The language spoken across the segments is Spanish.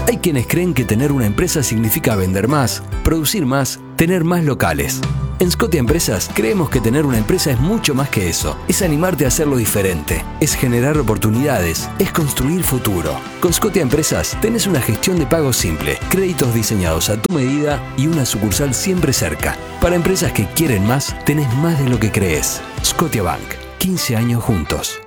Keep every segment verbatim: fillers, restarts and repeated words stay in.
Hay quienes creen que tener una empresa significa vender más, producir más, tener más locales. En Scotia Empresas creemos que tener una empresa es mucho más que eso. Es animarte a hacerlo diferente, es generar oportunidades, es construir futuro. Con Scotia Empresas tenés una gestión de pago simple, créditos diseñados a tu medida y una sucursal siempre cerca. Para empresas que quieren más, tenés más de lo que crees. Scotia Bank, quince años juntos.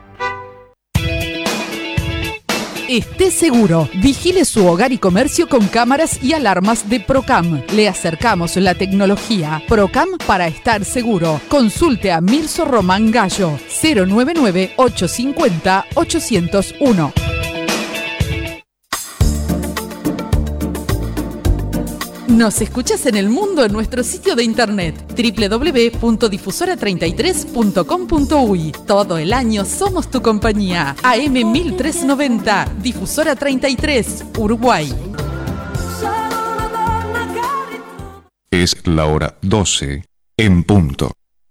Esté seguro, vigile su hogar y comercio con cámaras y alarmas de Procam. Le acercamos la tecnología. Procam para estar seguro. Consulte a Mirso Román Gallo, cero nueve nueve, ocho cinco cero, ocho cero uno. Nos escuchas en el mundo en nuestro sitio de internet doble u doble u doble u punto difusora treinta y tres punto com punto uy. Todo el año somos tu compañía. A M mil trescientos noventa, Difusora treinta y tres, Uruguay. Es la hora doce en punto.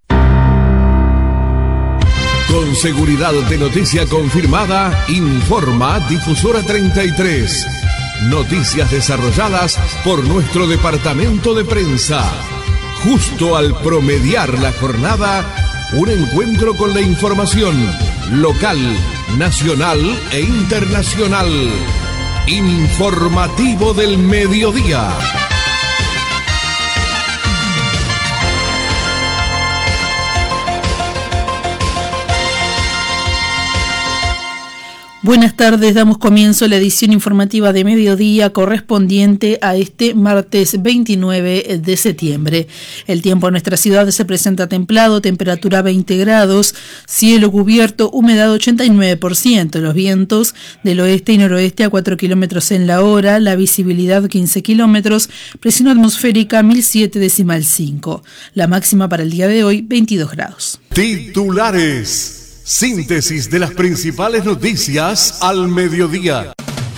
Con seguridad de noticia confirmada, informa Difusora treinta y tres. Noticias desarrolladas por nuestro departamento de prensa. Justo al promediar la jornada, un encuentro con la información local, nacional e internacional. Informativo del mediodía. Buenas tardes, damos comienzo a la edición informativa de mediodía correspondiente a este martes veintinueve de septiembre. El tiempo en nuestra ciudad se presenta templado, temperatura veinte grados, cielo cubierto, humedad ochenta y nueve por ciento, los vientos del oeste y noroeste a cuatro kilómetros en la hora, la visibilidad quince kilómetros, presión atmosférica mil siete decimal cinco, la máxima para el día de hoy veintidós grados. Titulares. Síntesis de las principales noticias al mediodía.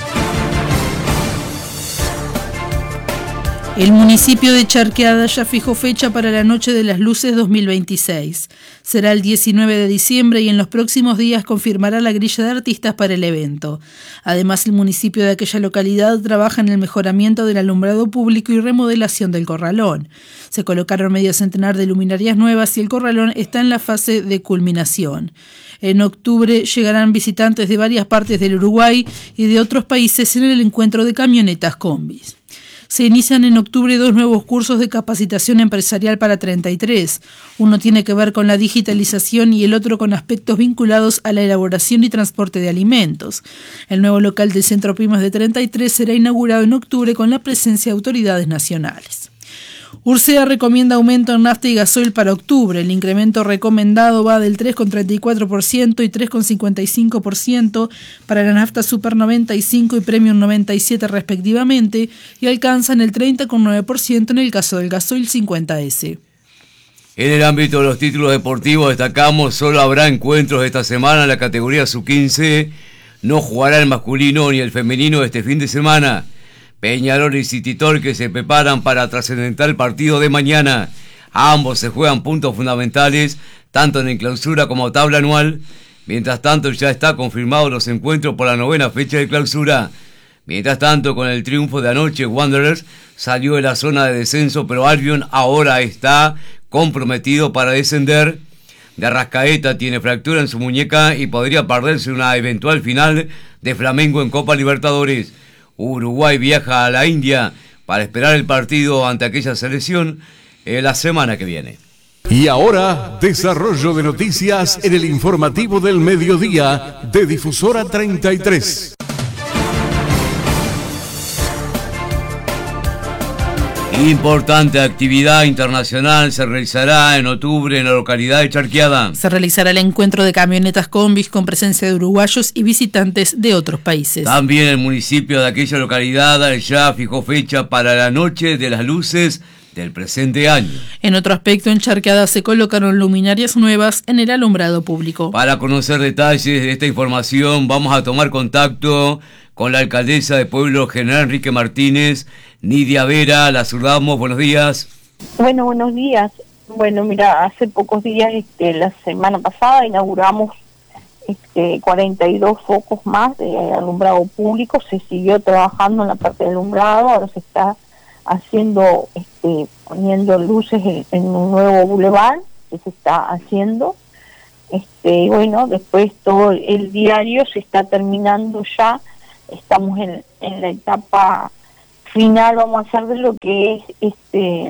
El municipio de Charqueada ya fijó fecha para la Noche de las Luces dos mil veintiséis. Será el diecinueve de diciembre y en los próximos días confirmará la grilla de artistas para el evento. Además, el municipio de aquella localidad trabaja en el mejoramiento del alumbrado público y remodelación del corralón. Se colocaron medio centenar de luminarias nuevas y el corralón está en la fase de culminación. En octubre llegarán visitantes de varias partes del Uruguay y de otros países en el encuentro de camionetas combis. Se inician en octubre dos nuevos cursos de capacitación empresarial para treinta y tres. Uno tiene que ver con la digitalización y el otro con aspectos vinculados a la elaboración y transporte de alimentos. El nuevo local del Centro Pymes de treinta y tres será inaugurado en octubre con la presencia de autoridades nacionales. Ursea recomienda aumento en nafta y gasoil para octubre. El incremento recomendado va del tres coma treinta y cuatro por ciento y tres coma cincuenta y cinco por ciento para la nafta Super noventa y cinco y Premium noventa y siete respectivamente y alcanzan el treinta coma nueve por ciento en el caso del gasoil cincuenta ese. En el ámbito de los títulos deportivos destacamos, solo habrá encuentros esta semana en la categoría sub quince. No jugará el masculino ni el femenino este fin de semana. Peñarol y City Torque se preparan para trascendental partido de mañana. Ambos se juegan puntos fundamentales, tanto en el clausura como tabla anual. Mientras tanto, ya está confirmado los encuentros por la novena fecha de clausura. Mientras tanto, con el triunfo de anoche, Wanderers salió de la zona de descenso, pero Albion ahora está comprometido para descender. De Arrascaeta tiene fractura en su muñeca y podría perderse una eventual final de Flamengo en Copa Libertadores. Uruguay viaja a la India para esperar el partido ante aquella selección eh, la semana que viene. Y ahora, desarrollo de noticias en el informativo del mediodía de Difusora treinta y tres. Importante actividad internacional se realizará en octubre en la localidad de Charqueada. Se realizará el encuentro de camionetas combis con presencia de uruguayos y visitantes de otros países. También el municipio de aquella localidad ya fijó fecha para la Noche de las Luces del presente año. En otro aspecto, en Charqueada se colocaron luminarias nuevas en el alumbrado público. Para conocer detalles de esta información vamos a tomar contacto con la alcaldesa de Pueblo, General Enrique Martínez. Nidia Vera, la saludamos, buenos días. Bueno, buenos días. Bueno, mira, hace pocos días, este, la semana pasada, inauguramos este, cuarenta y dos focos más de alumbrado público. Se siguió trabajando en la parte de alumbrado, ahora se está haciendo, este, poniendo luces en, en un nuevo bulevar que se está haciendo. Este, y bueno, después todo el diario se está terminando ya, estamos en, en la etapa final, vamos a hacer de lo que es este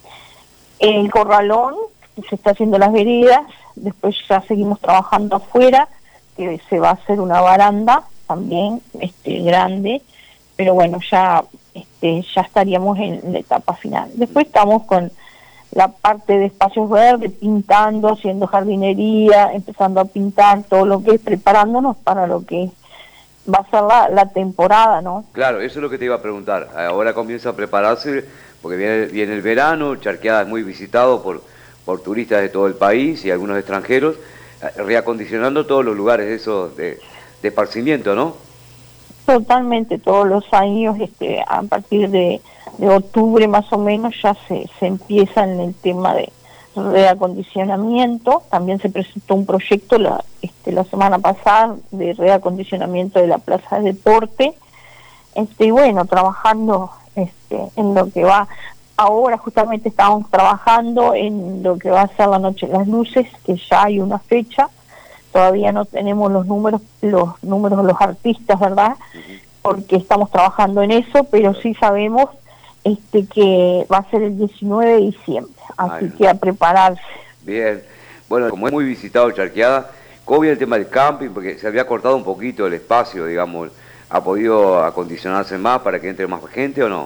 el corralón, se está haciendo las veredas, después ya seguimos trabajando afuera, que se va a hacer una baranda también este grande, pero bueno, ya este ya estaríamos en la etapa final. Después estamos con la parte de espacios verdes, pintando, haciendo jardinería, empezando a pintar todo lo que es, preparándonos para lo que va a ser la, la temporada, ¿no? Claro, eso es lo que te iba a preguntar. Ahora comienza a prepararse, porque viene, viene el verano, Charqueada es muy visitado por, por turistas de todo el país y algunos extranjeros, reacondicionando todos los lugares esos de, de esparcimiento, ¿no? Totalmente, todos los años, este, a partir de, de octubre más o menos, ya se, se empieza en el tema de reacondicionamiento. También se presentó un proyecto la, este, la semana pasada de reacondicionamiento de la plaza de deporte. Este, y bueno, trabajando este, en lo que va. Ahora justamente estamos trabajando en lo que va a ser la Noche de las Luces, que ya hay una fecha. Todavía no tenemos los números, los números de los artistas, ¿verdad? Porque estamos trabajando en eso, pero sí sabemos este que va a ser el diecinueve de diciembre, así Ay, que a prepararse. Bien, bueno, como es muy visitado Charqueada, ¿cómo viene el tema del camping? Porque se había cortado un poquito el espacio, digamos, ¿ha podido acondicionarse más para que entre más gente o no?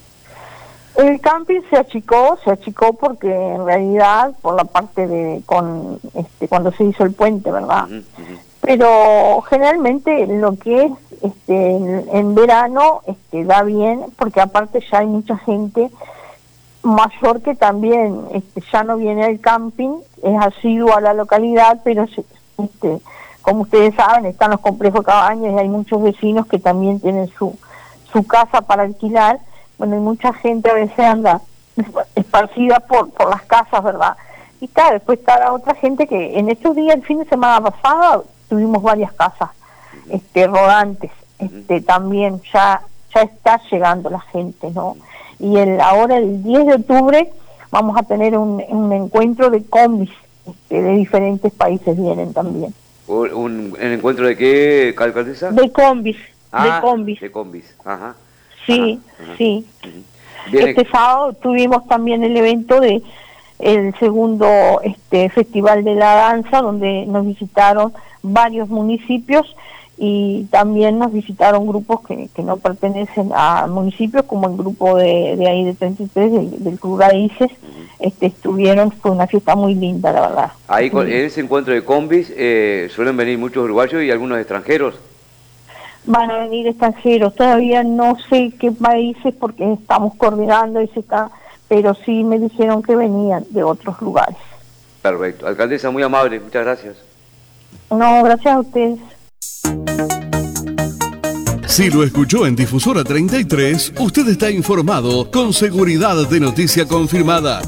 El camping se achicó, se achicó porque en realidad por la parte de con este cuando se hizo el puente, ¿verdad? Uh-huh, uh-huh. Pero generalmente lo que es este en, en verano este da bien, porque aparte ya hay mucha gente mayor que también este ya no viene al camping, es asiduo a la localidad, pero este como ustedes saben, están los complejos de cabañas y hay muchos vecinos que también tienen su su casa para alquilar. Bueno, y mucha gente a veces anda esparcida por por las casas, ¿verdad? Y está, después está la otra gente que en estos días, el fin de semana pasado, tuvimos varias casas este rodantes, este también ya ya está llegando la gente, ¿no? Y el ahora el diez de octubre vamos a tener un, un encuentro de combis, este, de diferentes países vienen también. ¿Un, un encuentro de qué, alcaldesa? De combis, ah, de combis. De combis, ajá. Sí, ajá, ajá. sí. Bien. Este sábado tuvimos también el evento de el segundo este Festival de la Danza, donde nos visitaron varios municipios y también nos visitaron grupos que, que no pertenecen a municipios, como el grupo de, de ahí de treinta y tres, del, del Club Raíces, uh-huh. este, estuvieron, fue una fiesta muy linda, la verdad. Ahí con, en ese encuentro de combis eh, suelen venir muchos uruguayos y algunos extranjeros. Van a venir extranjeros, todavía no sé qué países porque estamos coordinando y se está, pero sí me dijeron que venían de otros lugares. Perfecto. Alcaldesa, muy amable, muchas gracias. No, gracias a ustedes. Si lo escuchó en Difusora treinta y tres, usted está informado con seguridad de noticia confirmada.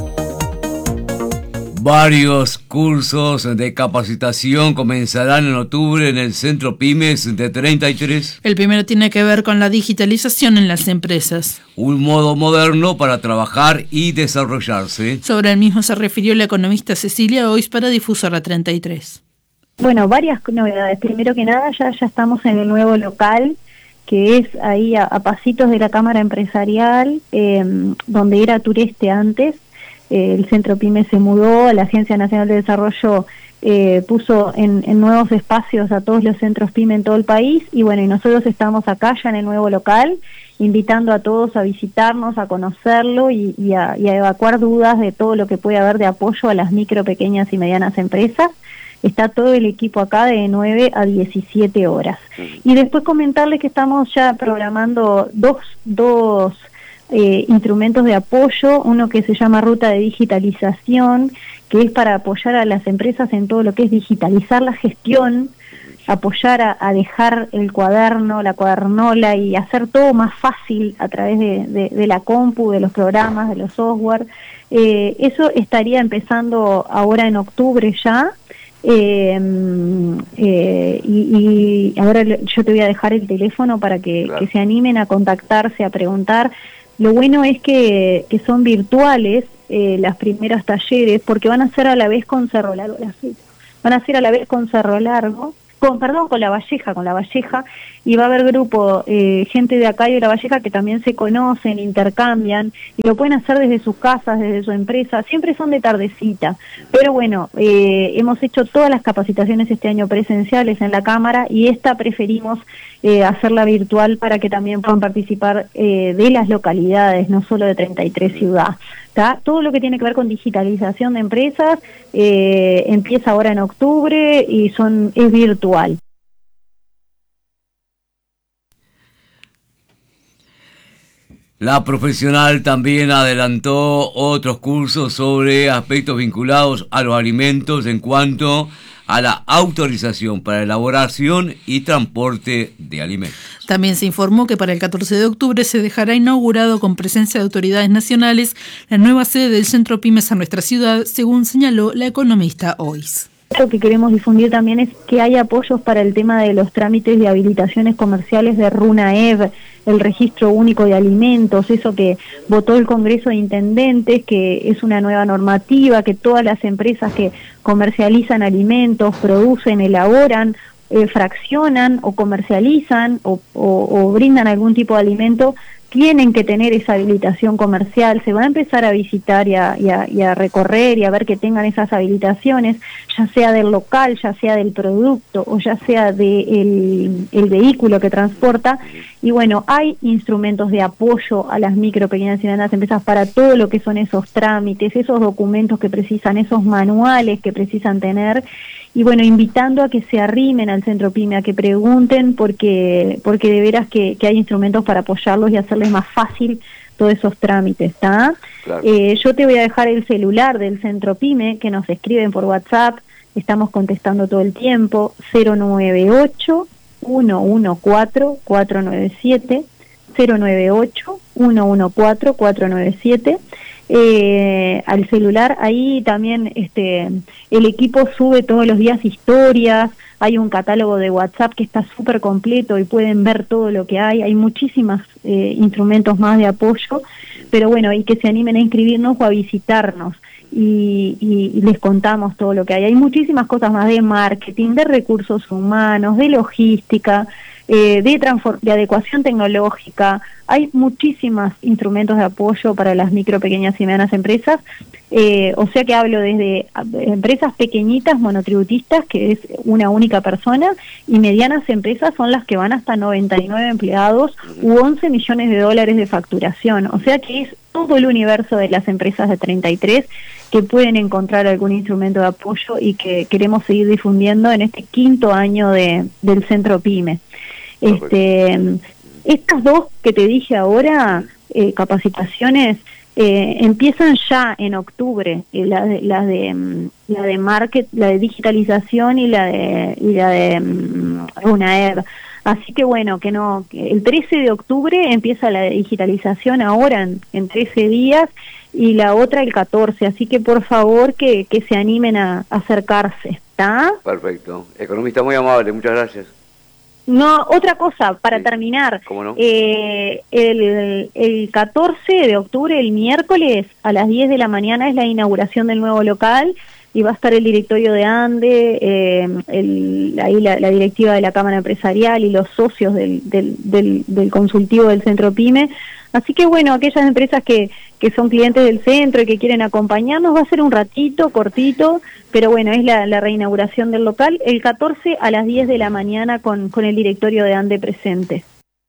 Varios cursos de capacitación comenzarán en octubre en el Centro Pymes de treinta y tres. El primero tiene que ver con la digitalización en las empresas. Un modo moderno para trabajar y desarrollarse. Sobre el mismo se refirió la economista Cecilia Ois para Difusora treinta y tres. Bueno, varias novedades. Primero que nada, ya, ya estamos en el nuevo local, que es ahí a, a pasitos de la Cámara Empresarial, eh, donde era Tureste antes. El Centro Pyme se mudó, la Agencia Nacional de Desarrollo eh, puso en, en nuevos espacios a todos los centros Pyme en todo el país, y bueno, y nosotros estamos acá ya en el nuevo local, invitando a todos a visitarnos, a conocerlo y, y, a, y a evacuar dudas de todo lo que puede haber de apoyo a las micro, pequeñas y medianas empresas. Está todo el equipo acá de nueve a diecisiete horas. Y después comentarles que estamos ya programando dos, dos Eh, instrumentos de apoyo, uno que se llama Ruta de Digitalización, que es para apoyar a las empresas en todo lo que es digitalizar la gestión, apoyar a, a dejar el cuaderno, la cuadernola y hacer todo más fácil a través de, de, de la compu, de los programas, de los software. Eh, eso estaría empezando ahora en octubre ya. Eh, eh, y, y ahora yo te voy a dejar el teléfono para que, claro. que se animen a contactarse, a preguntar. Lo bueno es que, que son virtuales eh, las primeras talleres, porque van a ser a la vez con Cerro Largo, van a ser a la vez con Cerro Largo, con, perdón, con La Valleja, con La Valleja, y va a haber grupo, eh, gente de acá y de La Valleja que también se conocen, intercambian, y lo pueden hacer desde sus casas, desde su empresa, siempre son de tardecita, pero bueno, eh, hemos hecho todas las capacitaciones este año presenciales en la Cámara, y esta preferimos eh, hacerla virtual para que también puedan participar eh, de las localidades, no solo de treinta y tres ciudades. ¿Tá? Todo lo que tiene que ver con digitalización de empresas eh, empieza ahora en octubre y son es virtual. La profesional también adelantó otros cursos sobre aspectos vinculados a los alimentos en cuanto a la autorización para elaboración y transporte de alimentos. También se informó que para el catorce de octubre se dejará inaugurado con presencia de autoridades nacionales la nueva sede del Centro Pymes en nuestra ciudad, según señaló la economista Ois. Lo que queremos difundir también es que hay apoyos para el tema de los trámites de habilitaciones comerciales de RUNAEV, el Registro Único de Alimentos, eso que votó el Congreso de Intendentes, que es una nueva normativa, que todas las empresas que comercializan alimentos, producen, elaboran, eh, fraccionan o comercializan o, o, o brindan algún tipo de alimento, tienen que tener esa habilitación comercial. Se va a empezar a visitar y a, y, a, y a recorrer y a ver que tengan esas habilitaciones, ya sea del local, ya sea del producto o ya sea del el vehículo que transporta. Y bueno, hay instrumentos de apoyo a las micro, pequeñas y medianas empresas para todo lo que son esos trámites, esos documentos que precisan, esos manuales que precisan tener. Y bueno, invitando a que se arrimen al Centro Pyme, a que pregunten, porque porque de veras que, que hay instrumentos para apoyarlos y hacerles más fácil todos esos trámites, ¿está? Claro. Eh, yo te voy a dejar el celular del Centro Pyme, que nos escriben por WhatsApp, estamos contestando todo el tiempo, cero nueve ocho, uno uno cuatro, cuatro nueve siete, cero nueve ocho, uno uno cuatro, cuatro nueve siete. Eh, al celular, ahí también este el equipo sube todos los días historias, hay un catálogo de WhatsApp que está súper completo y pueden ver todo lo que hay, hay muchísimos eh, instrumentos más de apoyo, pero bueno, y que se animen a inscribirnos o a visitarnos y, y, y les contamos todo lo que hay. Hay muchísimas cosas más de marketing, de recursos humanos, de logística, Eh, de, de adecuación tecnológica. Hay muchísimos instrumentos de apoyo para las micro, pequeñas y medianas empresas, eh, o sea que hablo desde empresas pequeñitas monotributistas, que es una única persona, y medianas empresas son las que van hasta noventa y nueve empleados u once millones de dólares de facturación, o sea que es todo el universo de las empresas de treinta y tres que pueden encontrar algún instrumento de apoyo y que queremos seguir difundiendo en este quinto año de, del Centro Pyme. Este, estas dos que te dije ahora, eh, capacitaciones, eh, empiezan ya en octubre, eh, la de, la de la de market, la de digitalización y la de y la de um, RUNAEV. Así que bueno, que no, que el trece de octubre empieza la de digitalización ahora en, en trece días y la otra el catorce, así que por favor que, que se animen a, a acercarse, ¿está? Perfecto. Economista muy amable, muchas gracias. No, otra cosa, para sí. terminar, ¿Cómo no? eh, el, el catorce de octubre, el miércoles, a las diez de la mañana es la inauguración del nuevo local y va a estar el directorio de ANDE, eh, el, ahí la, la directiva de la Cámara Empresarial y los socios del, del, del, del consultivo del Centro Pyme. Así que bueno, aquellas empresas que, que son clientes del centro y que quieren acompañarnos, va a ser un ratito, cortito, pero bueno, es la, la reinauguración del local, el catorce a las diez de la mañana con, con el directorio de ANDE presente.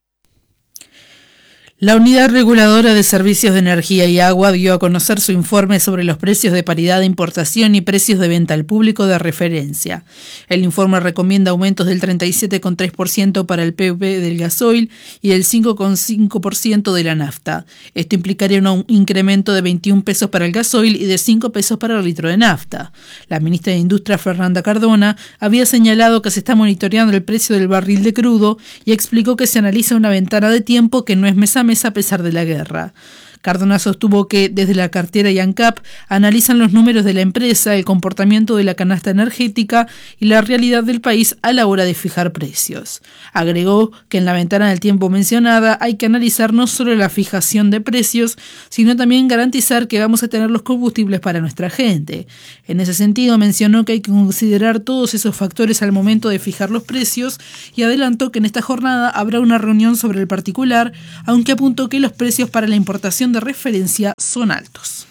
La Unidad Reguladora de Servicios de Energía y Agua dio a conocer su informe sobre los precios de paridad de importación y precios de venta al público de referencia. El informe recomienda aumentos del treinta y siete coma tres por ciento para el P V del gasoil y del cinco coma cinco por ciento de la nafta. Esto implicaría un incremento de veintiún pesos para el gasoil y de cinco pesos para el litro de nafta. La ministra de Industria, Fernanda Cardona, había señalado que se está monitoreando el precio del barril de crudo y explicó que se analiza una ventana de tiempo que no es mes a mes a pesar de la guerra. Cardona sostuvo que desde la cartera y ANCAP analizan los números de la empresa, el comportamiento de la canasta energética y la realidad del país a la hora de fijar precios. Agregó que en la ventana del tiempo mencionada hay que analizar no solo la fijación de precios, sino también garantizar que vamos a tener los combustibles para nuestra gente. En ese sentido, mencionó que hay que considerar todos esos factores al momento de fijar los precios y adelantó que en esta jornada habrá una reunión sobre el particular, aunque apuntó que los precios para la importación de referencia son altos.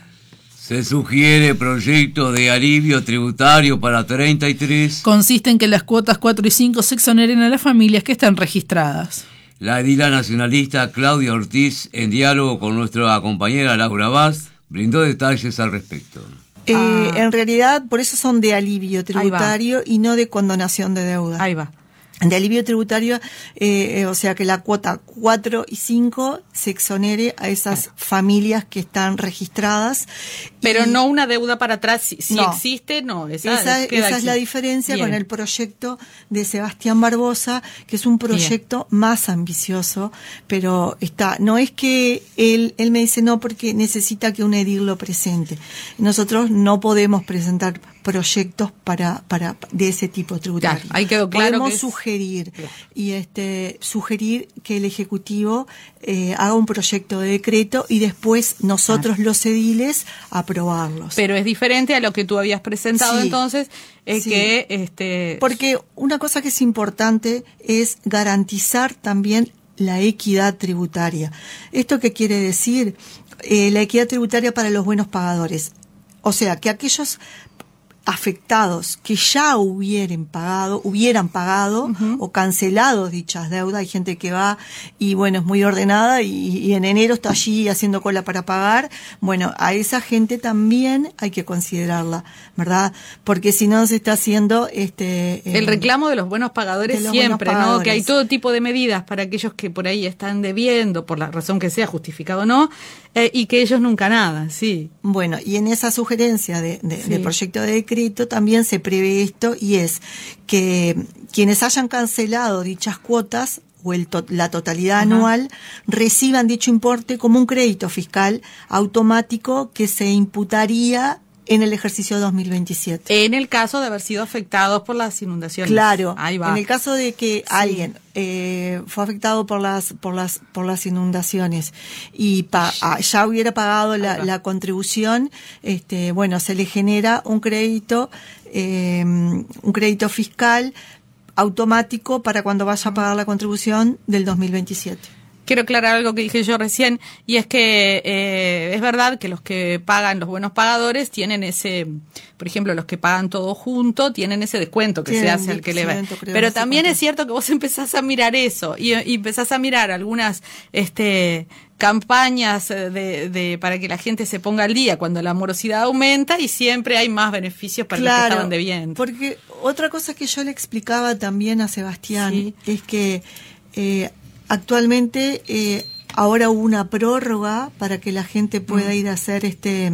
Se sugiere proyecto de alivio tributario para treinta y tres. Consiste en que las cuotas cuatro y cinco se exoneren a las familias que están registradas. La edila nacionalista Claudia Ortiz, en diálogo con nuestra compañera Laura Vaz, brindó detalles al respecto. Eh, ah. En realidad, por eso son de alivio tributario y no de condonación de deuda. Ahí va. De alivio tributario, eh, o sea que la cuota cuatro y cinco se exonere a esas claro. familias que están registradas. Pero no una deuda para atrás, si, si no. existe, no. Esa, esa, esa es la diferencia Bien. Con el proyecto de Sebastián Barbosa, que es un proyecto Bien. Más ambicioso, pero está, no es que él, él me dice no porque necesita que un edil lo presente. Nosotros no podemos presentar proyectos para, para de ese tipo tributario. Claro, ahí quedó claro. Podemos que es... sugerir claro. y este sugerir que el Ejecutivo eh, haga un proyecto de decreto y después nosotros claro. los ediles aprobarlos. Pero es diferente a lo que tú habías presentado sí, entonces, es sí. que este porque una cosa que es importante es garantizar también la equidad tributaria. ¿Esto qué quiere decir? Eh, la equidad tributaria para los buenos pagadores. O sea, que aquellos afectados que ya hubieran pagado, hubieran pagado uh-huh. o cancelado dichas deudas. Hay gente que va y bueno, es muy ordenada y, y en enero está allí haciendo cola para pagar. Bueno, a esa gente también hay que considerarla, ¿verdad? Porque si no se está haciendo este eh, el reclamo de los buenos pagadores los siempre, buenos pagadores. ¿No? Que hay todo tipo de medidas para aquellos que por ahí están debiendo, por la razón que sea, justificado o no, eh, y que ellos nunca nada, sí. Bueno, y en esa sugerencia de, de, sí. de proyecto de decreto también se prevé esto y es que quienes hayan cancelado dichas cuotas o el to- la totalidad Ajá. anual reciban dicho importe como un crédito fiscal automático que se imputaría en el ejercicio dos mil veintisiete. En el caso de haber sido afectados por las inundaciones. Claro. Ahí va. En el caso de que sí. alguien eh, fue afectado por las por las por las inundaciones y pa- ya hubiera pagado la, la contribución, este, bueno, se le genera un crédito eh, un crédito fiscal automático para cuando vaya a pagar la contribución del dos mil veintisiete. Quiero aclarar algo que dije yo recién, y es que eh, es verdad que los que pagan, los buenos pagadores, tienen ese, por ejemplo, los que pagan todo junto, tienen ese descuento que Tienen, se hace al que le va. Pero también es cierto que vos empezás a mirar eso, y, y empezás a mirar algunas este campañas de, de para que la gente se ponga al día cuando la morosidad aumenta, y siempre hay más beneficios para claro, los que estaban debiendo. Porque otra cosa que yo le explicaba también a Sebastián sí. es que eh, actualmente, eh, ahora hubo una prórroga para que la gente pueda mm. ir a hacer este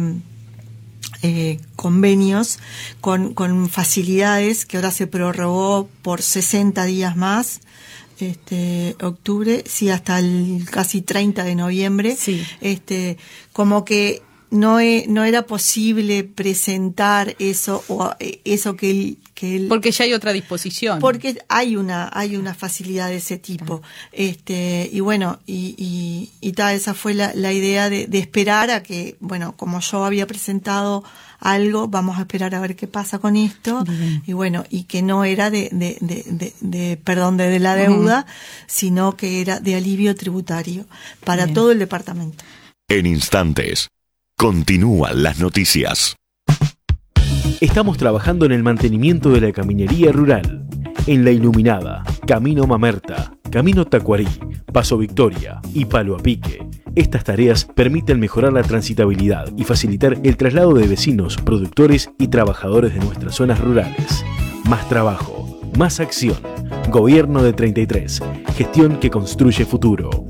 eh, convenios con, con facilidades, que ahora se prorrogó por sesenta días más, este octubre, sí, hasta el casi treinta de noviembre. Sí. Este, como que no e, no era posible presentar eso o eso que él que él porque ya hay otra disposición, porque hay una hay una facilidad de ese tipo. Este y bueno y y, y tal, esa fue la, la idea de, de esperar a que, bueno, como yo había presentado algo, vamos a esperar a ver qué pasa con esto. Bien. Y bueno, y que no era de de de, de, de perdón de, de la deuda, uh-huh. sino que era de alivio tributario para Bien. Todo el departamento. En instantes continúan las noticias. Estamos trabajando en el mantenimiento de la caminería rural, en La Iluminada, Camino Mamerta, Camino Tacuarí, Paso Victoria y Palo a Pique. Estas tareas permiten mejorar la transitabilidad y facilitar el traslado de vecinos, productores y trabajadores de nuestras zonas rurales. Más trabajo, más acción. Gobierno de treinta y tres. Gestión que construye futuro.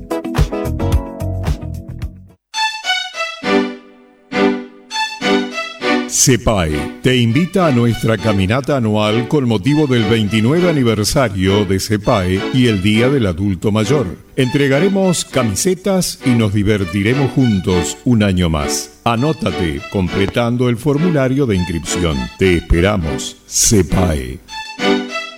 CEPAE te invita a nuestra caminata anual con motivo del veintinueve aniversario de CEPAE y el Día del Adulto Mayor. Entregaremos camisetas y nos divertiremos juntos un año más. Anótate completando el formulario de inscripción. Te esperamos, CEPAE.